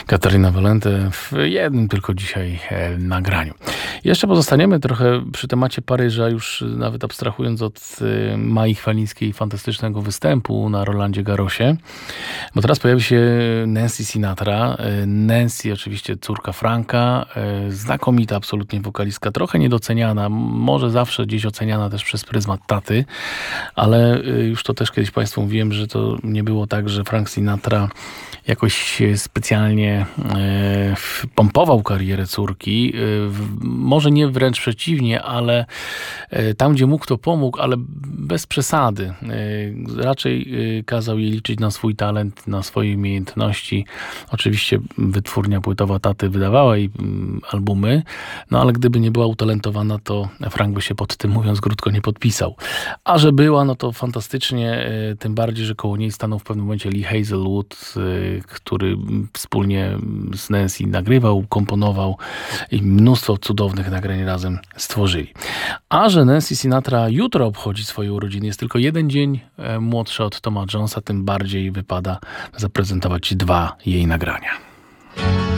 Katarina Valente w jednym tylko dzisiaj nagraniu. Jeszcze pozostaniemy trochę przy temacie Paryża, już nawet abstrahując od Mai Chwalińskiej fantastycznego występu na Rolandzie Garrosie, bo teraz pojawi się Nancy Sinatra. Nancy oczywiście córka Franka, znakomita absolutnie wokalistka, trochę niedoceniana, może zawsze gdzieś oceniana też przez pryzmat taty, ale już to też kiedyś Państwu mówiłem, że to nie było tak, że Frank Sinatra jakoś specjalnie pompował karierę córki. Może nie wręcz przeciwnie, ale tam, gdzie mógł, to pomógł, ale bez przesady. Raczej kazał jej liczyć na swój talent, na swoje umiejętności. Oczywiście wytwórnia płytowa taty wydawała jej albumy, no ale gdyby nie była utalentowana, to Frank by się pod tym, mówiąc krótko, nie podpisał. A że była, no to fantastycznie, tym bardziej, że koło niej stanął w pewnym momencie Lee Hazelwood, który wspólnie z Nancy nagrywał, komponował i mnóstwo cudownych nagrań razem stworzyli. A że Nancy Sinatra jutro obchodzi swoje urodziny, jest tylko jeden dzień młodsza od Toma Jonesa, tym bardziej wypada zaprezentować dwa jej nagrania.